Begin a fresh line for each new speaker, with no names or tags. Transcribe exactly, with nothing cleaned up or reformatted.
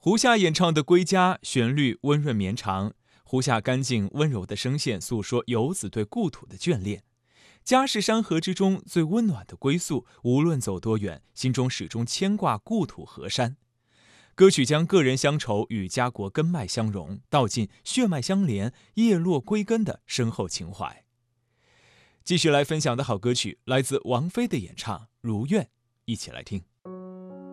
胡夏演唱的《归家》旋律温润绵长，胡夏干净温柔的声线诉说游子对故土的眷恋。家是山河之中最温暖的归宿，无论走多远，心中始终牵挂故土河山。歌曲将个人乡愁与家国根脉相融，道尽血脉相连、叶落归根的深厚情怀。继续来分享的好歌曲来自王菲的演唱《如愿》，一起来听。